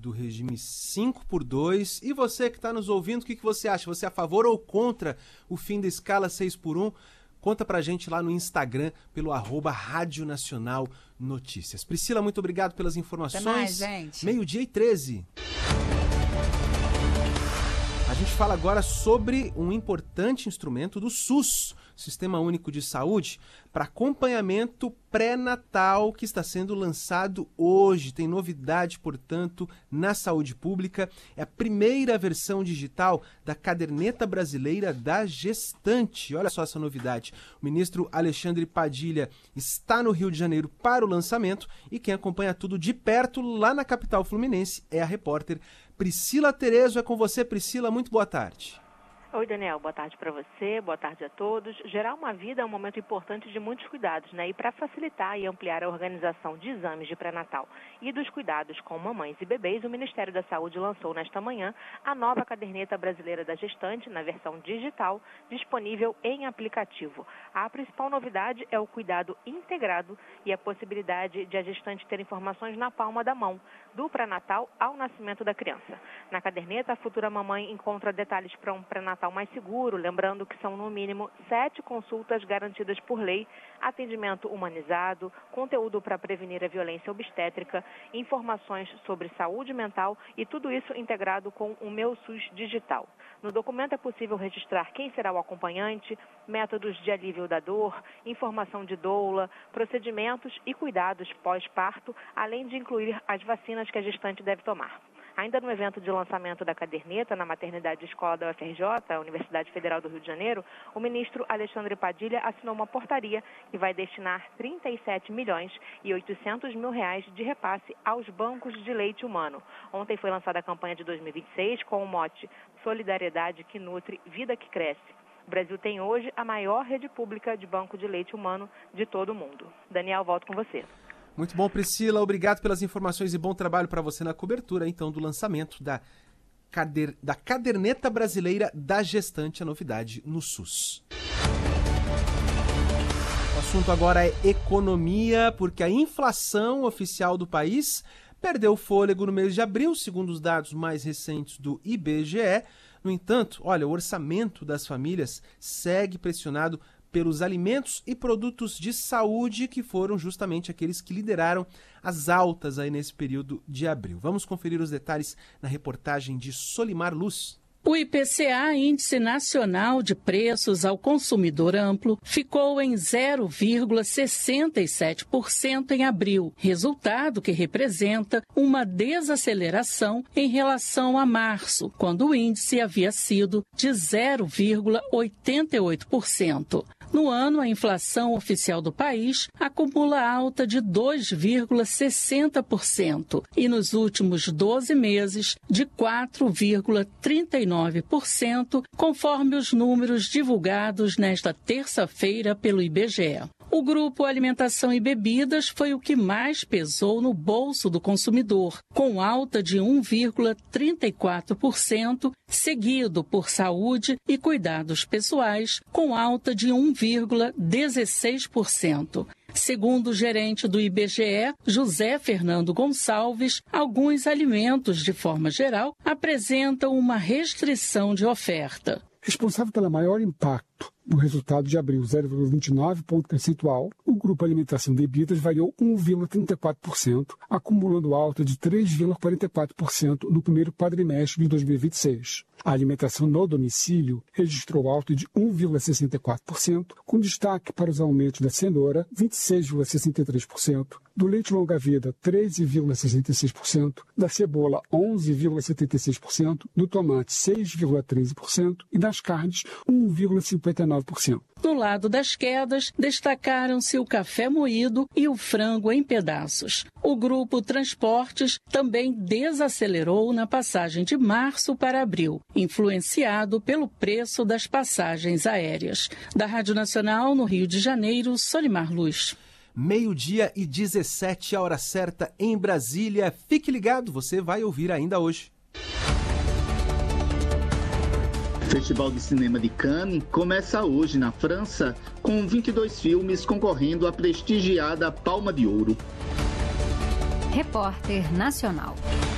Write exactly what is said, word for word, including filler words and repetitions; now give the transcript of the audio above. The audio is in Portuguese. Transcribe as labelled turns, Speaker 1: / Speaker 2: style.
Speaker 1: do regime cinco por dois. E você que está nos ouvindo, o que, que você acha? Você é a favor ou contra o fim da escala seis por um? Conta pra gente lá no Instagram, pelo arroba Rádio Nacional Notícias. Priscila, muito obrigado pelas informações.
Speaker 2: Até mais, gente.
Speaker 1: Meio-dia e treze. A gente fala agora sobre um importante instrumento do SUS, Sistema Único de Saúde, para acompanhamento pré-natal, que está sendo lançado hoje. Tem novidade, portanto, na saúde pública. É a primeira versão digital da Caderneta Brasileira da Gestante. Olha só essa novidade. O ministro Alexandre Padilha está no Rio de Janeiro para o lançamento e quem acompanha tudo de perto lá na capital fluminense é a repórter Priscila Terezo. É com você, Priscila. Muito boa tarde.
Speaker 3: Oi, Daniel. Boa tarde para você, boa tarde a todos. Gerar uma vida é um momento importante de muitos cuidados, né? E para facilitar e ampliar a organização de exames de pré-natal e dos cuidados com mamães e bebês, o Ministério da Saúde lançou nesta manhã a nova Caderneta Brasileira da Gestante, na versão digital, disponível em aplicativo. A principal novidade é o cuidado integrado e a possibilidade de a gestante ter informações na palma da mão, do pré-natal ao nascimento da criança. Na caderneta, a futura mamãe encontra detalhes para um pré-natal mais seguro, lembrando que são no mínimo sete consultas garantidas por lei, atendimento humanizado, conteúdo para prevenir a violência obstétrica, informações sobre saúde mental e tudo isso integrado com o Meu SUS Digital. No documento é possível registrar quem será o acompanhante, métodos de alívio da dor, informação de doula, procedimentos e cuidados pós-parto, além de incluir as vacinas que a gestante deve tomar. Ainda no evento de lançamento da caderneta na maternidade escola da U F R J, a Universidade Federal do Rio de Janeiro, o ministro Alexandre Padilha assinou uma portaria que vai destinar trinta e sete milhões e oitocentos mil reais de repasse aos bancos de leite humano. Ontem foi lançada a campanha de dois mil e vinte e seis com o mote Solidariedade que nutre, vida que cresce. O Brasil tem hoje a maior rede pública de banco de leite humano de todo o mundo. Daniel, volto com você.
Speaker 1: Muito bom, Priscila. Obrigado pelas informações e bom trabalho para você na cobertura, então, do lançamento da, cader... da Caderneta Brasileira da Gestante, a novidade no SUS. O assunto agora é economia, porque a inflação oficial do país perdeu fôlego no mês de abril, segundo os dados mais recentes do I B G E. No entanto, olha, o orçamento das famílias segue pressionado pelos alimentos e produtos de saúde, que foram justamente aqueles que lideraram as altas aí nesse período de abril. Vamos conferir os detalhes na reportagem de Solimar Luz.
Speaker 4: O I P C A, Índice Nacional de Preços ao Consumidor Amplo, ficou em zero vírgula sessenta e sete por cento em abril, resultado que representa uma desaceleração em relação a março, quando o índice havia sido de zero vírgula oitenta e oito por cento. No ano, a inflação oficial do país acumula alta de dois vírgula sessenta por cento e nos últimos doze meses de quatro vírgula trinta e nove por cento, conforme os números divulgados nesta terça-feira pelo I B G E. O grupo Alimentação e Bebidas foi o que mais pesou no bolso do consumidor, com alta de um vírgula trinta e quatro por cento, seguido por saúde e cuidados pessoais, com alta de um vírgula dezesseis por cento. Segundo o gerente do I B G E, José Fernando Gonçalves, alguns alimentos, de forma geral, apresentam uma restrição de oferta.
Speaker 5: Responsável pelo maior impacto no resultado de abril, zero vírgula vinte e nove ponto percentual, o grupo Alimentação e Bebidas variou um vírgula trinta e quatro por cento, acumulando alta de três vírgula quarenta e quatro por cento no primeiro quadrimestre de dois mil e vinte e seis. A alimentação no domicílio registrou alta de um vírgula sessenta e quatro por cento, com destaque para os aumentos da cenoura, vinte e seis vírgula sessenta e três por cento, do leite longa-vida, treze vírgula sessenta e seis por cento, da cebola, onze vírgula setenta e seis por cento, do tomate, seis vírgula treze por cento e das carnes, um vírgula cinquenta e nove por cento.
Speaker 4: No lado das quedas, destacaram-se o café moído e o frango em pedaços. O grupo Transportes também desacelerou na passagem de março para abril, influenciado pelo preço das passagens aéreas. Da Rádio Nacional, no Rio de Janeiro, Solimar Luz.
Speaker 1: Meio-dia e dezessete, a hora certa em Brasília. Fique ligado, você vai ouvir ainda hoje.
Speaker 6: O Festival de Cinema de Cannes começa hoje na França, com vinte e dois filmes concorrendo à prestigiada Palma de Ouro.
Speaker 2: Repórter Nacional.